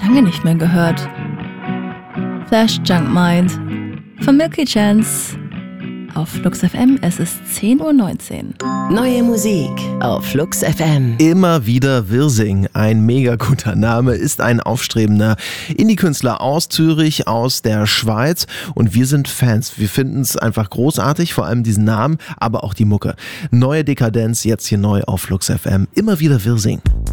lange nicht mehr gehört. Flash Junk Mind von Milky Chance auf Flux FM. Es ist 10:19 Uhr. Neue Musik auf Flux FM. Immer wieder Wirsing, ein mega guter Name, ist ein aufstrebender Indie-Künstler aus Zürich, aus der Schweiz, und wir sind Fans. Wir finden es einfach großartig, vor allem diesen Namen, aber auch die Mucke. Neue Dekadenz, jetzt hier neu auf Flux FM. Immer wieder Wirsing.